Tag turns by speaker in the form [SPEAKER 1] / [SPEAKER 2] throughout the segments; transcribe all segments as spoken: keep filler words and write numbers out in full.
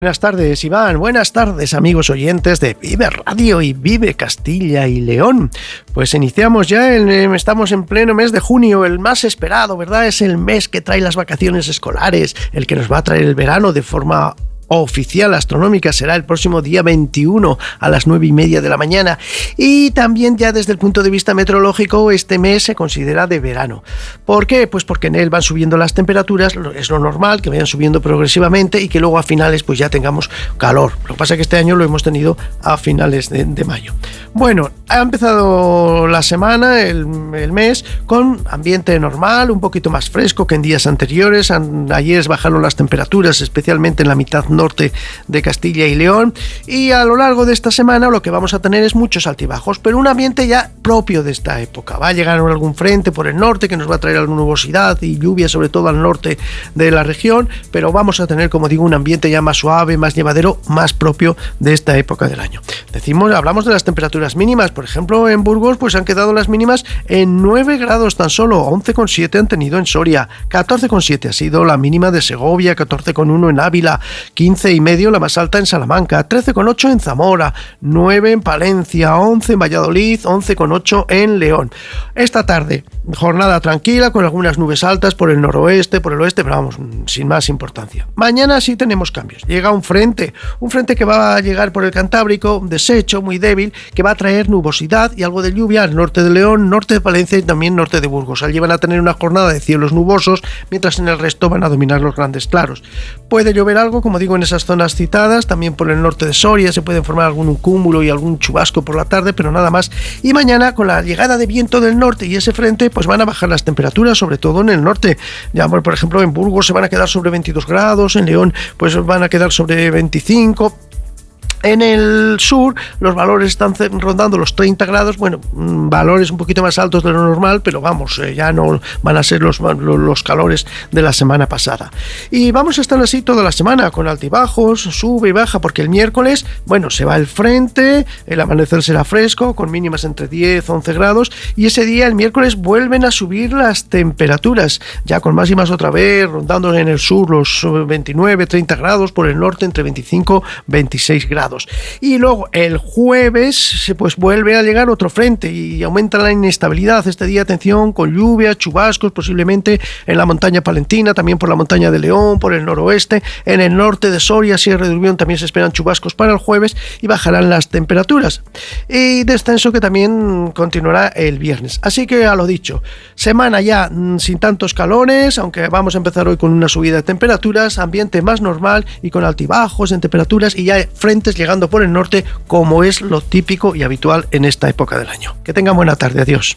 [SPEAKER 1] Buenas tardes, Iván. Buenas tardes, amigos oyentes de Vive Radio y Vive Castilla y León. Pues iniciamos ya, el, estamos en pleno mes de junio, el más esperado, ¿verdad? Es el mes que trae las vacaciones escolares, el que nos va a traer el verano de forma oficial astronómica. Será el próximo día veintiuno a las nueve y media de la mañana, y también ya desde el punto de vista meteorológico este mes se considera de verano. ¿Por qué? Pues porque en él van subiendo las temperaturas, es lo normal que vayan subiendo progresivamente y que luego a finales pues ya tengamos calor. Lo que pasa es que este año lo hemos tenido a finales de, de mayo. Bueno, ha empezado la semana, el, el mes, con ambiente normal, un poquito más fresco que en días anteriores. Ayer bajaron las temperaturas, especialmente en la mitad norte norte de Castilla y León, y a lo largo de esta semana lo que vamos a tener es muchos altibajos, pero un ambiente ya propio de esta época. Va a llegar algún frente por el norte que nos va a traer alguna nubosidad y lluvia, sobre todo al norte de la región, pero vamos a tener, como digo, un ambiente ya más suave, más llevadero, más propio de esta época del año. Decimos, hablamos de las temperaturas mínimas. Por ejemplo, en Burgos pues han quedado las mínimas en nueve grados tan solo, once coma siete han tenido en Soria, catorce coma siete ha sido la mínima de Segovia, catorce coma uno en Ávila, quince y medio la más alta en Salamanca, trece coma ocho en Zamora, nueve en Palencia, once en Valladolid, once coma ocho en León. Esta tarde, jornada tranquila con algunas nubes altas por el noroeste, por el oeste, pero vamos, sin más importancia. Mañana sí tenemos cambios. Llega un frente, un frente que va a llegar por el Cantábrico, desecho, muy débil, que va a traer nubosidad y algo de lluvia al norte de León, norte de Palencia y también norte de Burgos. Allí van a tener una jornada de cielos nubosos, mientras en el resto van a dominar los grandes claros. Puede llover algo, como digo, en esas zonas citadas, también por el norte de Soria se pueden formar algún cúmulo y algún chubasco por la tarde, pero nada más. Y mañana, con la llegada de viento del norte y ese frente, pues van a bajar las temperaturas, sobre todo en el norte. Ya, por ejemplo, en Burgos se van a quedar sobre veintidós grados, en León pues van a quedar sobre veinticinco. En el sur los valores están rondando los treinta grados, bueno, valores un poquito más altos de lo normal, pero vamos, eh, ya no van a ser los, los calores de la semana pasada. Y vamos a estar así toda la semana, con altibajos, sube y baja, porque el miércoles, bueno, se va el frente, el amanecer será fresco, con mínimas entre diez, once grados, y ese día, el miércoles, vuelven a subir las temperaturas, ya con máximas otra vez, rondando en el sur los veintinueve, treinta grados, por el norte entre veinticinco, veintiséis grados. Y luego el jueves pues vuelve a llegar otro frente y aumenta la inestabilidad. Este día, atención, con lluvia, chubascos posiblemente en la montaña palentina, también por la montaña de León, por el noroeste, en el norte de Soria, Sierra de Urbión también se esperan chubascos para el jueves y bajarán las temperaturas. Y descenso que también continuará el viernes. Así que, a lo dicho, semana ya mmm, sin tantos calores, aunque vamos a empezar hoy con una subida de temperaturas, ambiente más normal y con altibajos en temperaturas y ya frentes llegando por el norte, como es lo típico y habitual en esta época del año. Que tengan buena tarde, adiós.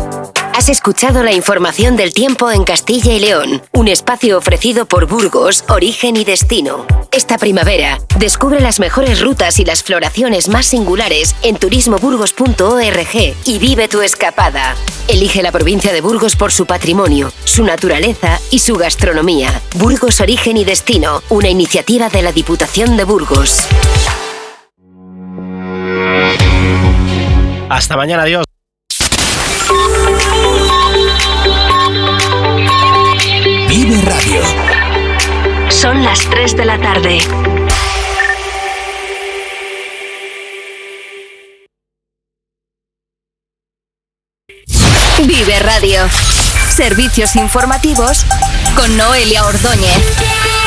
[SPEAKER 2] Has escuchado la información del tiempo en Castilla y León, un espacio ofrecido por Burgos, Origen y Destino. Esta primavera, descubre las mejores rutas y las floraciones más singulares en turismo burgos punto org y vive tu escapada. Elige la provincia de Burgos por su patrimonio, su naturaleza y su gastronomía. Burgos, Origen y Destino, una iniciativa de la Diputación de Burgos.
[SPEAKER 1] Hasta mañana, adiós.
[SPEAKER 3] Vive Radio.
[SPEAKER 2] Son las tres de la tarde. Vive Radio. Servicios informativos con Noelia Ordóñez.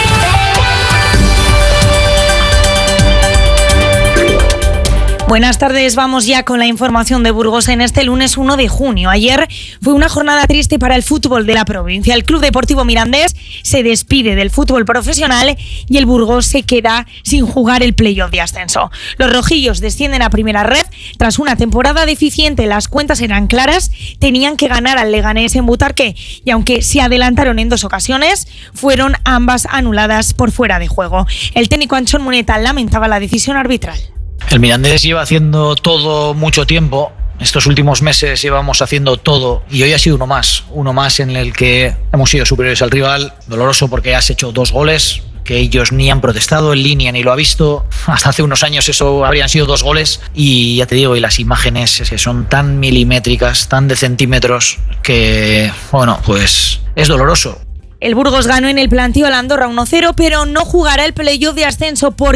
[SPEAKER 4] Buenas tardes, vamos ya con la información de Burgos en este lunes uno de junio. Ayer fue una jornada triste para el fútbol de la provincia. El Club Deportivo Mirandés se despide del fútbol profesional y el Burgos se queda sin jugar el playoff de ascenso. Los rojillos descienden a primera red tras una temporada deficiente. Las cuentas eran claras, tenían que ganar al Leganés en Butarque y aunque se adelantaron en dos ocasiones, fueron ambas anuladas por fuera de juego. El técnico Anchón Muneta lamentaba la decisión arbitral.
[SPEAKER 5] El Mirandés lleva haciendo todo mucho tiempo. Estos últimos meses llevamos haciendo todo y hoy ha sido uno más, uno más en el que hemos sido superiores al rival. Doloroso porque has hecho dos goles que ellos ni han protestado en línea ni lo ha visto. Hasta hace unos años eso habrían sido dos goles y ya te digo, y las imágenes es que son tan milimétricas, tan de centímetros que, bueno, pues es doloroso.
[SPEAKER 4] El Burgos ganó en el plantío al Andorra uno cero, pero no jugará el playoff de ascenso porque